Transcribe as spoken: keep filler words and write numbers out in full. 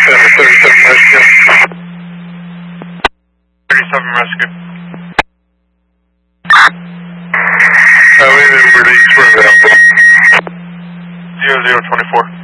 Center, thirty-seven Rescue. thirty-seven Rescue. Uh, we didn't release for available. zero zero twenty-four.